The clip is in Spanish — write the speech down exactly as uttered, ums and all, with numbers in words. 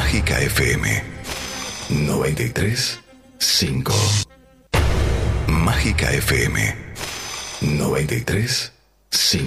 Mágica F M noventa y tres punto cinco. Mágica F M noventa y tres punto cinco.